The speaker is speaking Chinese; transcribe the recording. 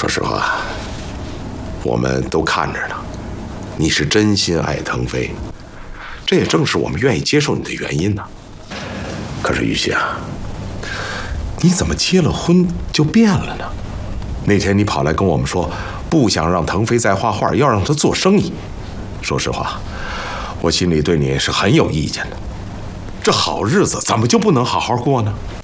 说实话，我们都看着呢，你是真心爱腾飞，这也正是我们愿意接受你的原因呢。可是玉溪啊，你怎么结了婚就变了呢？那天你跑来跟我们说，不想让腾飞再画画，要让他做生意。说实话，我心里对你是很有意见的。这好日子怎么就不能好好过呢？